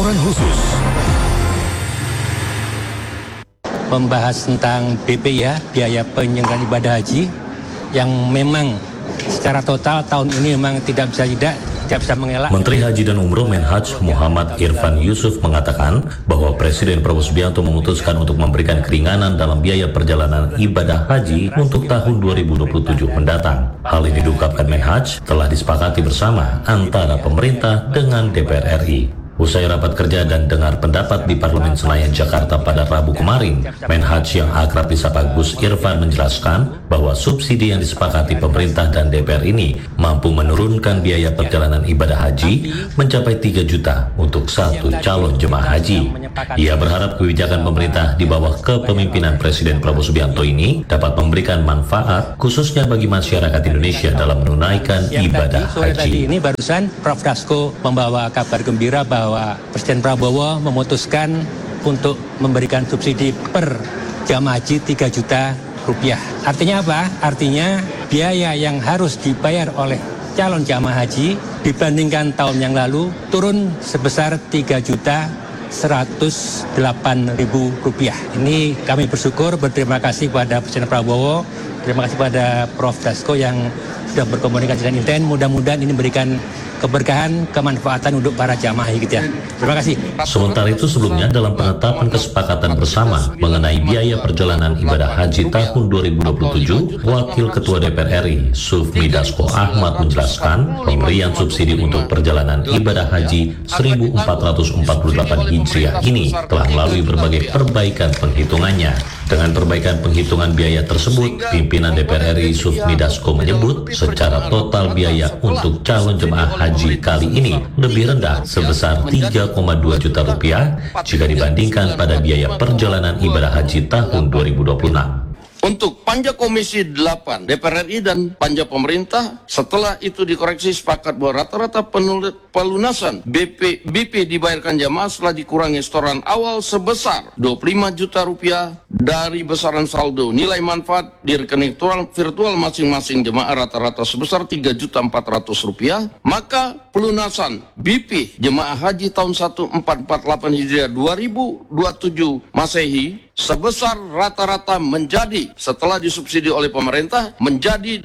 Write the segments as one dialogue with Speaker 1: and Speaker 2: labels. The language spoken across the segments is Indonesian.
Speaker 1: Laporan khusus.
Speaker 2: Membahas tentang BP ya, biaya penyelenggaraan ibadah haji, yang memang secara total tahun ini memang tidak bisa mengelak.
Speaker 3: Menteri Haji dan Umroh Menhaj Muhammad Irfan Yusuf mengatakan bahwa Presiden Prabowo Subianto memutuskan untuk memberikan keringanan dalam biaya perjalanan ibadah haji untuk tahun 2027 mendatang. Hal ini diungkapkan Menhaj telah disepakati bersama antara pemerintah dengan DPR RI. Usai rapat kerja dan dengar pendapat di Parlemen Senayan, Jakarta pada Rabu kemarin, Menhaj yang akrab disapa Gus Irfan menjelaskan bahwa subsidi yang disepakati pemerintah dan DPR ini mampu menurunkan biaya perjalanan ibadah haji mencapai 3 juta untuk satu calon jemaah haji. Ia berharap kebijakan pemerintah di bawah kepemimpinan Presiden Prabowo Subianto ini dapat memberikan manfaat khususnya bagi masyarakat Indonesia dalam menunaikan ibadah haji.
Speaker 2: Ini barusan Prof. Dasko membawa kabar gembira bahwa Presiden Prabowo memutuskan untuk memberikan subsidi per jamaah haji 3 juta rupiah. Artinya apa? Artinya biaya yang harus dibayar oleh calon jamaah haji dibandingkan tahun yang lalu turun sebesar 3 juta 108.000 rupiah. Ini kami bersyukur, berterima kasih kepada Presiden Prabowo, terima kasih kepada Prof. Dasko yang sudah berkomunikasi dengan intens. Mudah-mudahan ini memberikan keberkahan, kemanfaatan untuk para jamaah gitu ya. Terima kasih.
Speaker 3: Sementara itu sebelumnya dalam penetapan kesepakatan bersama mengenai biaya perjalanan ibadah haji tahun 2027, Wakil Ketua DPR RI Sufmi Dasko Ahmad menjelaskan pemberian subsidi untuk perjalanan ibadah haji 1448 Hijriah ini telah melalui berbagai perbaikan penghitungannya. Dengan perbaikan penghitungan biaya tersebut, pimpinan DPR RI Sufmi Dasko menyebut secara total biaya untuk calon jemaah haji kali ini lebih rendah sebesar 3,2 juta rupiah jika dibandingkan pada biaya perjalanan ibadah haji tahun 2026.
Speaker 4: Untuk panja Komisi 8 DPR RI dan panja pemerintah, setelah itu dikoreksi sepakat bahwa rata-rata pelunasan BP dibayarkan jamaah setelah dikurangi setoran awal sebesar 25 juta rupiah dari besaran saldo nilai manfaat di rekening virtual masing-masing jemaah rata-rata sebesar 3.400.000 rupiah, maka pelunasan BP jemaah haji tahun 1448 Hijriah 2027 Masehi sebesar rata-rata menjadi setelah disubsidi oleh pemerintah menjadi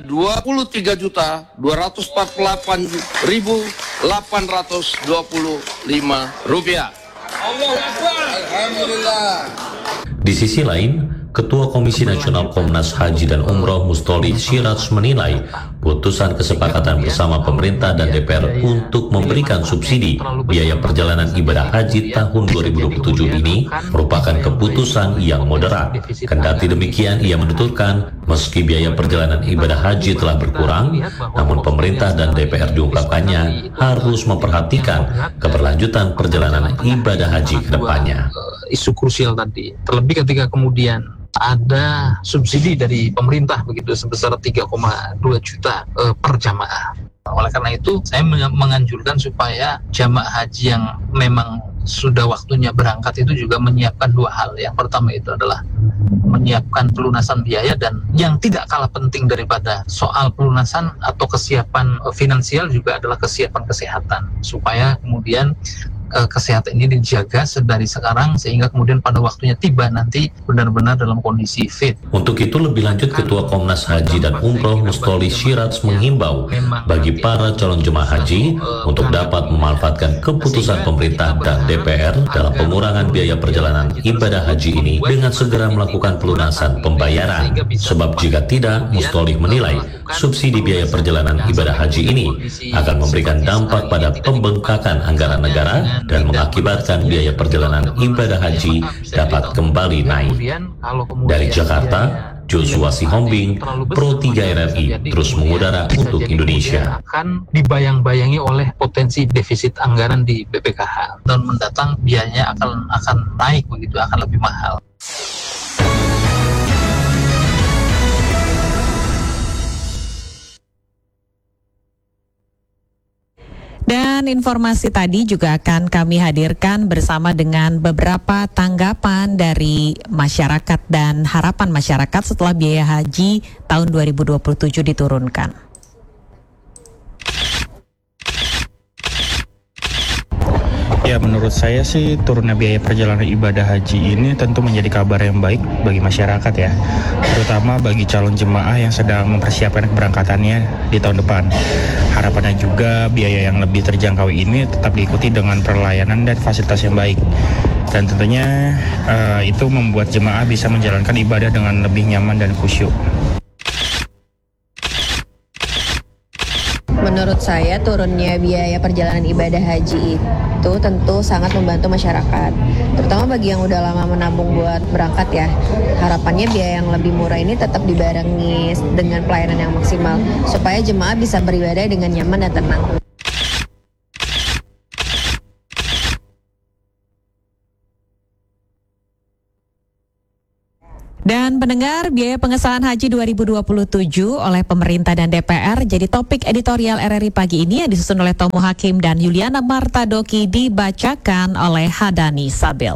Speaker 4: 23.248.825 rupiah.
Speaker 3: Alhamdulillah. Di sisi lain, Ketua Komisi Nasional Komnas Haji dan Umroh Mustoli Syiraj menilai putusan kesepakatan bersama pemerintah dan DPR untuk memberikan subsidi biaya perjalanan ibadah haji tahun 2027 ini merupakan keputusan yang moderat. Kendati demikian, ia menuturkan meski biaya perjalanan ibadah haji telah berkurang, namun pemerintah dan DPR diungkapkannya harus memperhatikan keberlanjutan perjalanan ibadah haji ke depannya.
Speaker 5: Isu krusial tadi, terlebih ketika kemudian ada subsidi dari pemerintah begitu sebesar 3,2 juta per jamaah. Oleh karena itu saya menganjurkan supaya jamaah haji yang memang sudah waktunya berangkat itu juga menyiapkan dua hal. Yang pertama itu adalah menyiapkan pelunasan biaya, dan yang tidak kalah penting daripada soal pelunasan atau kesiapan finansial juga adalah kesiapan kesehatan, supaya kemudian kesehatan ini dijaga dari sekarang sehingga kemudian pada waktunya tiba nanti benar-benar dalam kondisi fit.
Speaker 3: Untuk itu lebih lanjut Ketua Komnas Haji dan Umroh Mustoli Syiraj menghimbau bagi para calon jemaah haji untuk dapat memanfaatkan keputusan pemerintah dan DPR dalam pengurangan biaya perjalanan ibadah haji ini dengan segera melakukan pelunasan pembayaran. Sebab jika tidak, Mustoli menilai subsidi biaya perjalanan ibadah haji ini akan memberikan dampak pada pembengkakan anggaran negara dan mengakibatkan biaya perjalanan ibadah haji dapat kembali naik. Dari Jakarta, Joshua Sihombing, Pro 3 RRI terus mengudara untuk Indonesia.
Speaker 5: Akan dibayang-bayangi oleh potensi defisit anggaran di BPKH. Tahun mendatang biayanya akan naik begitu, akan lebih mahal.
Speaker 6: Dan informasi tadi juga akan kami hadirkan bersama dengan beberapa tanggapan dari masyarakat dan harapan masyarakat setelah biaya haji tahun 2027 diturunkan.
Speaker 1: Ya, menurut saya sih turunnya biaya perjalanan ibadah haji ini tentu menjadi kabar yang baik bagi masyarakat ya, terutama bagi calon jemaah yang sedang mempersiapkan keberangkatannya di tahun depan. Harapannya juga biaya yang lebih terjangkau ini tetap diikuti dengan pelayanan dan fasilitas yang baik. Dan tentunya itu membuat jemaah bisa menjalankan ibadah dengan lebih nyaman dan khusyuk.
Speaker 7: Menurut saya turunnya biaya perjalanan ibadah haji itu tentu sangat membantu masyarakat, terutama bagi yang udah lama menabung buat berangkat ya. Harapannya biaya yang lebih murah ini tetap dibarengi dengan pelayanan yang maksimal supaya jemaah bisa beribadah dengan nyaman dan tenang.
Speaker 6: Dan pendengar, biaya pengesahan haji 2027 oleh pemerintah dan DPR jadi topik editorial RRI pagi ini yang disusun oleh Tomo Hakim dan Yuliana Martadoki, dibacakan oleh Hadani Sabil.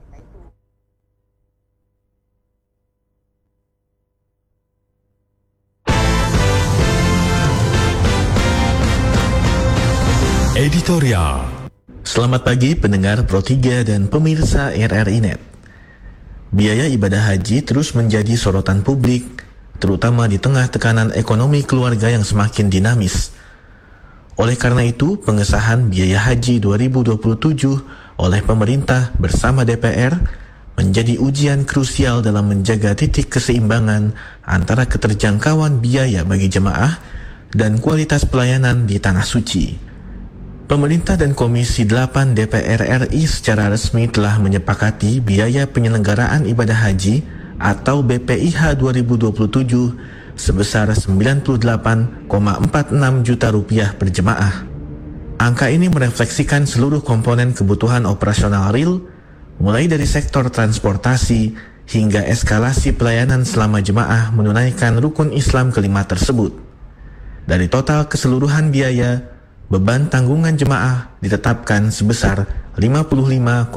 Speaker 8: Editorial.
Speaker 9: Selamat pagi pendengar Pro 3 dan pemirsa RRI Net. Biaya ibadah haji terus menjadi sorotan publik, terutama di tengah tekanan ekonomi keluarga yang semakin dinamis. Oleh karena itu, pengesahan biaya haji 2027 oleh pemerintah bersama DPR menjadi ujian krusial dalam menjaga titik keseimbangan antara keterjangkauan biaya bagi jemaah dan kualitas pelayanan di Tanah Suci. Pemerintah dan Komisi 8 DPR RI secara resmi telah menyepakati biaya penyelenggaraan ibadah haji atau BPIH 2027 sebesar 98,46 juta rupiah per jemaah. Angka ini merefleksikan seluruh komponen kebutuhan operasional real, mulai dari sektor transportasi hingga eskalasi pelayanan selama jemaah menunaikan rukun Islam kelima tersebut. Dari total keseluruhan biaya, beban tanggungan jemaah ditetapkan sebesar 55,5%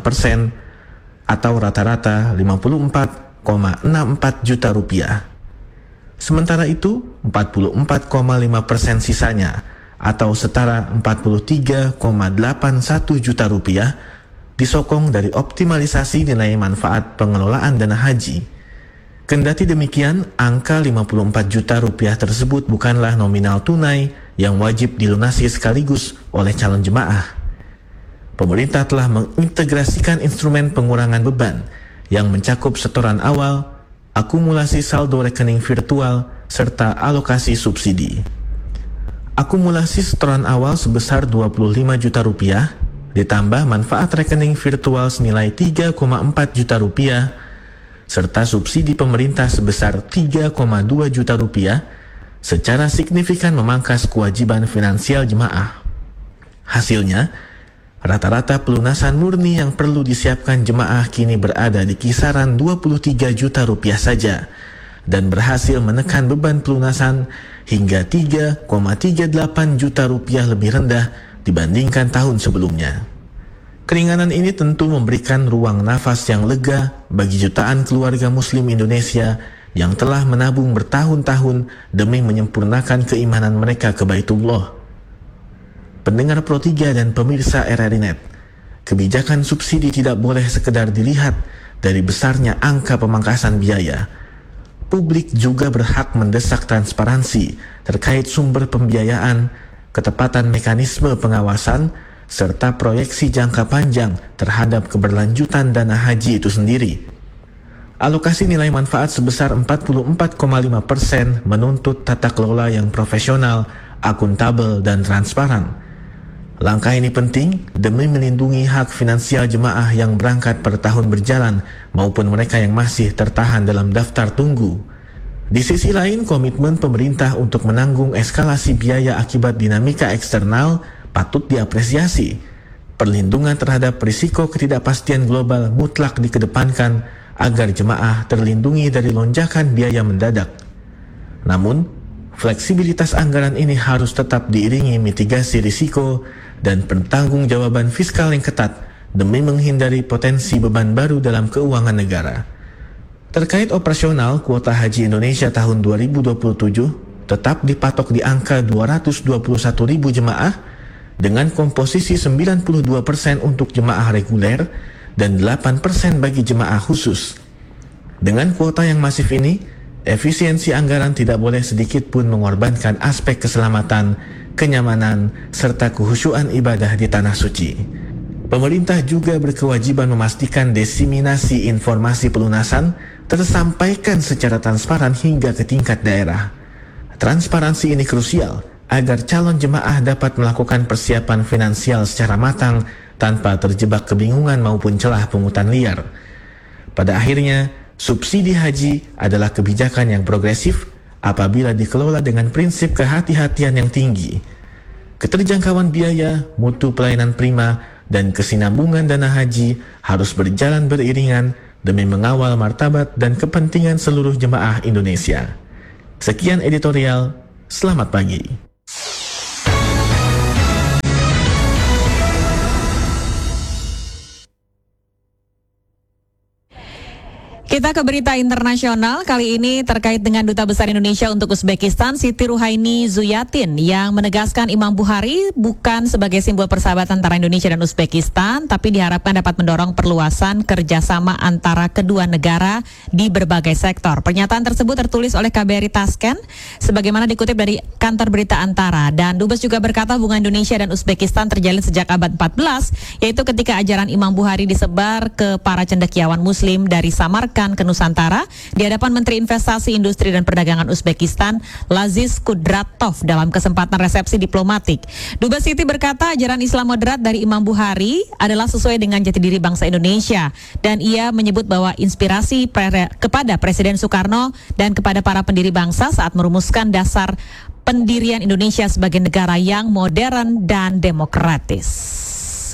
Speaker 9: atau rata-rata 54,64 juta rupiah. Sementara itu, 44,5% sisanya atau setara 43,81 juta rupiah disokong dari optimalisasi nilai manfaat pengelolaan dana haji. Kendati demikian, angka 54 juta rupiah tersebut bukanlah nominal tunai yang wajib dilunasi sekaligus oleh calon jemaah. Pemerintah telah mengintegrasikan instrumen pengurangan beban yang mencakup setoran awal, akumulasi saldo rekening virtual, serta alokasi subsidi. Akumulasi setoran awal sebesar 25 juta rupiah, ditambah manfaat rekening virtual senilai 3,4 juta rupiah, serta subsidi pemerintah sebesar 3,2 juta rupiah, secara signifikan memangkas kewajiban finansial jemaah. Hasilnya, rata-rata pelunasan murni yang perlu disiapkan jemaah kini berada di kisaran 23 juta rupiah saja dan berhasil menekan beban pelunasan hingga 3,38 juta rupiah lebih rendah dibandingkan tahun sebelumnya. Keringanan ini tentu memberikan ruang nafas yang lega bagi jutaan keluarga muslim Indonesia yang telah menabung bertahun-tahun demi menyempurnakan keimanan mereka ke Baitullah. Pendengar Pro 3 dan pemirsa RRI Net, kebijakan subsidi tidak boleh sekedar dilihat dari besarnya angka pemangkasan biaya. Publik juga berhak mendesak transparansi terkait sumber pembiayaan, ketepatan mekanisme pengawasan, serta proyeksi jangka panjang terhadap keberlanjutan dana haji itu sendiri. Alokasi nilai manfaat sebesar 44,5% menuntut tata kelola yang profesional, akuntabel, dan transparan. Langkah ini penting demi melindungi hak finansial jemaah yang berangkat per tahun berjalan maupun mereka yang masih tertahan dalam daftar tunggu. Di sisi lain, komitmen pemerintah untuk menanggung eskalasi biaya akibat dinamika eksternal patut diapresiasi. Perlindungan terhadap risiko ketidakpastian global mutlak dikedepankan agar jemaah terlindungi dari lonjakan biaya mendadak. Namun, fleksibilitas anggaran ini harus tetap diiringi mitigasi risiko dan pertanggungjawaban fiskal yang ketat demi menghindari potensi beban baru dalam keuangan negara. Terkait operasional, kuota haji Indonesia tahun 2027 tetap dipatok di angka 221.000 jemaah dengan komposisi 92% untuk jemaah reguler dan 8% bagi jemaah khusus. Dengan kuota yang masif ini, efisiensi anggaran tidak boleh sedikit pun mengorbankan aspek keselamatan, kenyamanan, serta kehusyuan ibadah di Tanah Suci. Pemerintah juga berkewajiban memastikan diseminasi informasi pelunasan tersampaikan secara transparan hingga ke tingkat daerah. Transparansi ini krusial agar calon jemaah dapat melakukan persiapan finansial secara matang tanpa terjebak kebingungan maupun celah pungutan liar. Pada akhirnya, subsidi haji adalah kebijakan yang progresif apabila dikelola dengan prinsip kehati-hatian yang tinggi. Keterjangkauan biaya, mutu pelayanan prima, dan kesinambungan dana haji harus berjalan beriringan demi mengawal martabat dan kepentingan seluruh jemaah Indonesia. Sekian editorial, selamat pagi.
Speaker 6: Kita ke berita internasional, kali ini terkait dengan Duta Besar Indonesia untuk Uzbekistan, Siti Ruhaini Zuyatin, yang menegaskan Imam Bukhari bukan sebagai simbol persahabatan antara Indonesia dan Uzbekistan, tapi diharapkan dapat mendorong perluasan kerjasama antara kedua negara di berbagai sektor. Pernyataan tersebut tertulis oleh KBRI Tashkent, sebagaimana dikutip dari kantor berita Antara. Dan Dubes juga berkata hubungan Indonesia dan Uzbekistan terjalin sejak abad 14, yaitu ketika ajaran Imam Bukhari disebar ke para cendekiawan Muslim dari Samarkand ke Nusantara di hadapan Menteri Investasi, Industri dan Perdagangan Uzbekistan, Laziz Kudratov, dalam kesempatan resepsi diplomatik. Dubes Siti berkata ajaran Islam moderat dari Imam Bukhari adalah sesuai dengan jati diri bangsa Indonesia, dan ia menyebut bahwa inspirasi kepada Presiden Soekarno dan kepada para pendiri bangsa saat merumuskan dasar pendirian Indonesia sebagai negara yang modern dan demokratis.